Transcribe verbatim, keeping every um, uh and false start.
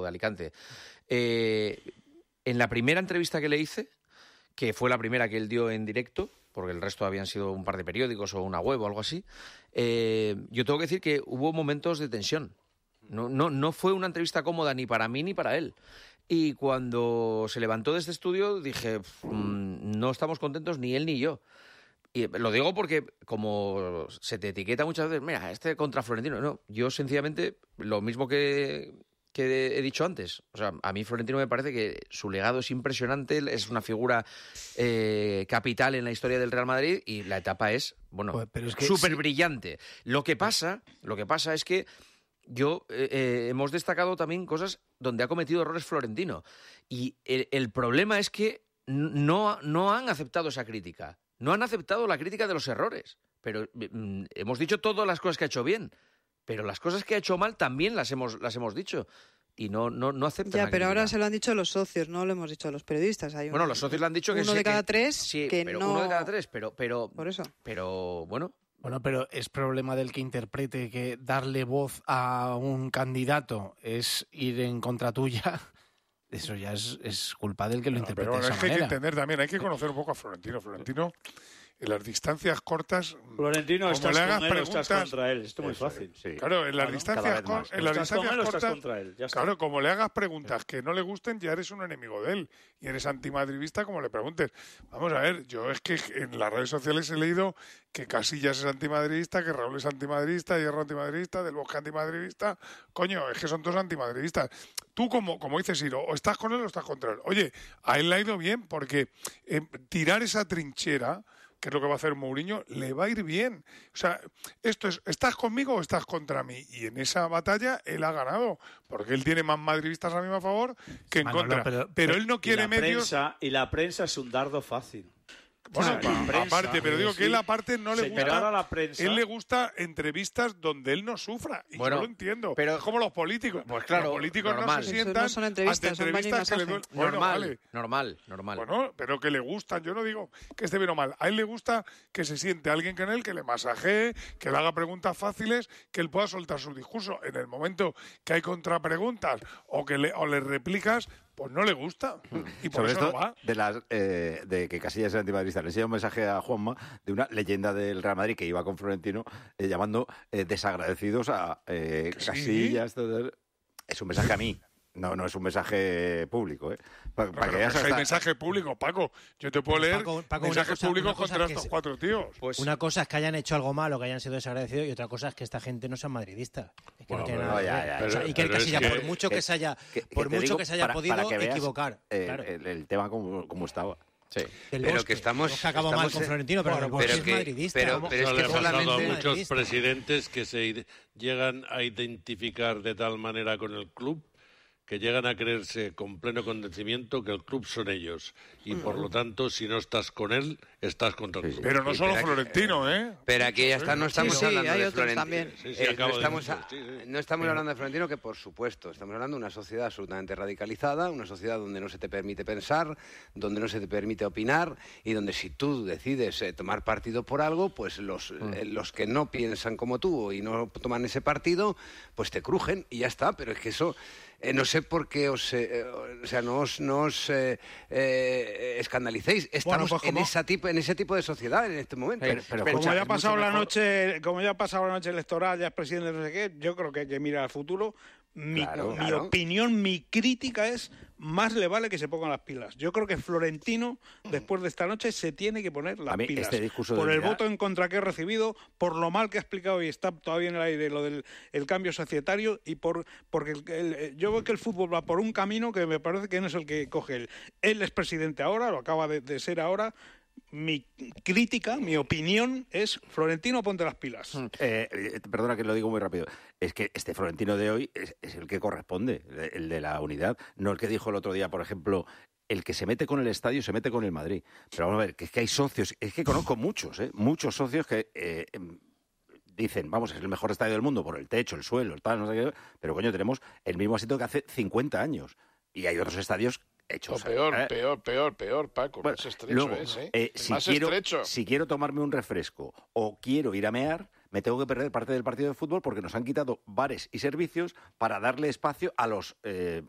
de Alicante. Eh, en la primera entrevista que le hice, que fue la primera que él dio en directo, porque el resto habían sido un par de periódicos o una web o algo así, eh, yo tengo que decir que hubo momentos de tensión. No, no, no fue una entrevista cómoda ni para mí ni para él. Y cuando se levantó de este estudio dije, mmm, no estamos contentos ni él ni yo. Y lo digo porque como se te etiqueta muchas veces, mira, este contra Florentino. No, yo sencillamente, lo mismo que, que he dicho antes. O sea, a mí Florentino me parece que su legado es impresionante, es una figura eh, capital en la historia del Real Madrid y la etapa es, bueno, es que súper sí. brillante. Lo que pasa, lo que pasa es que yo eh, eh, hemos destacado también cosas donde ha cometido errores Florentino. Y el, el problema es que no, no han aceptado esa crítica. No han aceptado la crítica de los errores. Pero mm, hemos dicho todas las cosas que ha hecho bien. Pero las cosas que ha hecho mal también las hemos, las hemos dicho. Y no, no, no aceptan Ya, la pero crítica. ahora se lo han dicho los socios, no lo hemos dicho a los periodistas. Hay un, Bueno, los socios le han dicho que uno sí, de cada que, tres sí, que pero no... uno de cada tres, pero, pero, Por eso. pero bueno... Bueno, pero es problema del que interprete que darle voz a un candidato es ir en contra tuya. Eso ya es, es culpa del que lo No, interprete pero bueno, de es esa que hay que manera. entender también, hay que conocer un poco a Florentino. Florentino, en las distancias cortas... Florentino, como estás le con hagas él o estás preguntas- contra él. Esto es muy Eso, fácil. sí. Claro, en las Claro, distancias, cada vez cor- más. en las ¿Estás con distancias él o estás cortas, contra él? Ya está. claro, como le hagas preguntas que no le gusten, ya eres un enemigo de él. Y eres antimadridista como le preguntes. Vamos a ver, yo es que en las redes sociales he leído que Casillas es antimadridista, que Raúl es antimadridista, Hierro antimadridista, Del Bosque antimadridista. Coño, es que son todos antimadridistas. Tú, como, como dices, Iro, o estás con él o estás contra él. Oye, a él le ha ido bien porque eh, tirar esa trinchera, que es lo que va a hacer Mourinho, le va a ir bien. O sea, esto es, ¿estás conmigo o estás contra mí? Y en esa batalla él ha ganado, porque él tiene más madridistas a mi favor que en Manolo, contra. pero- Pero, él no Y quiere la medios... prensa, y la prensa es un dardo fácil. Bueno, O sea, la prensa, aparte, pero digo sí. que él aparte no le Sí, gusta... pero ahora la prensa- Él le gusta entrevistas donde él no sufra. Y Bueno, yo lo entiendo. pero- es como los políticos. Pues claro, los políticos normal. no se Eso sientan no son entrevistas, ante son baño y entrevistas que le masaje. duelen. Bueno, normal, vale. normal, normal. Bueno, pero que le gustan. Yo no digo que esté bien o mal. A él le gusta que se siente alguien que en él, que le masajee, que le haga preguntas fáciles, que él pueda soltar su discurso. En el momento que hay contrapreguntas o que le, o le replicas, pues no le gusta. Y por Sobre eso esto, no va. de, las, eh, de que Casillas es antimadridista, le enseñé un mensaje a Juanma de una leyenda del Real Madrid que iba con Florentino eh, llamando eh, desagradecidos a eh, ¿Sí? Casillas. Todo. Es un mensaje a mí. No, no es un mensaje público, ¿eh? Pa- para Pero que veas que hay hasta- mensaje público, Paco. Yo te puedo Pero, leer Paco, Paco, una mensajes cosa- públicos una cosa contra que estos se- cuatro tíos. Pues Una cosa es que hayan hecho algo malo, que hayan sido desagradecidos, y otra cosa es que esta gente no sea madridista. Es que Bueno, no tiene pero nada no, que ya, ver. ya, O sea, pero- y que el pero es Casilla, que- por mucho que, que- se haya, que- que por te mucho digo que se haya para- podido para que veas, equivocar. eh, claro. el, el tema como, como estaba. sí. Del Pero Bosque, que estamos- no es que acabó mal estamos con en- Florentino, pero Bueno, el Bosque pero es que- madridista. pero- Vamos. pero es Eso que le ha pasado a solamente- muchos Madridista. presidentes que se ide- llegan a identificar de tal manera con el club que llegan a creerse con pleno convencimiento que el club son ellos. Y por lo tanto, si no estás con él, estás contra el club. Pero no Sí, solo pero- Florentino, ¿eh? Pero aquí ya está, no estamos sí, hablando hay de otros Florentino. también. Sí, sí, Eh, acabo no de estamos, decirlo, a- sí, sí. no estamos hablando de Florentino, que por supuesto, estamos hablando de una sociedad absolutamente radicalizada, una sociedad donde no se te permite pensar, donde no se te permite opinar y donde si tú decides eh, tomar partido por algo, pues los, eh, los que no piensan como tú y no toman ese partido, pues te crujen y ya está. Pero es que eso... Eh, no sé por qué os, eh, o sea, no os, no os eh, eh, escandalicéis. Estamos pues en, como- esa tipo, en ese tipo de sociedad en este momento. Pero- pero Pero- Como ya ha es pasado mucho la mejor- noche, como ya ha pasado la noche electoral, ya es presidente de no sé qué, yo creo que hay que mirar al futuro. Mi, Claro, mi claro. opinión, mi crítica es más le vale que se pongan las pilas. Yo creo que Florentino, después de esta noche, se tiene que poner las A mí, pilas. este discurso de por el unidad- voto en contra que he recibido, por lo mal que ha explicado y está todavía en el aire lo del el cambio societario y por porque el- el- yo veo que el fútbol va por un camino que me parece que no es el que coge él. Él es presidente ahora, lo acaba de, de ser ahora. Mi crítica, mi opinión es Florentino, ponte las pilas. Eh, eh, perdona que lo digo muy rápido. Es que este Florentino de hoy es, es el que corresponde, el de la unidad. No el que dijo el otro día, por ejemplo, el que se mete con el estadio se mete con el Madrid. Pero vamos a ver, que es que hay socios, es que conozco muchos, ¿eh? Muchos socios que... Eh, em, dicen, vamos, es el mejor estadio del mundo por el techo, el suelo, el tal, no sé qué, pero coño, tenemos el mismo asiento que hace cincuenta años. Y hay otros estadios hechos. O peor, ¿eh? peor, peor, peor, Paco. Bueno, más estrecho luego, es, ¿eh? eh, si, más quiero, estrecho. si quiero tomarme un refresco o quiero ir a mear, me tengo que perder parte del partido de fútbol porque nos han quitado bares y servicios para darle espacio a los eh,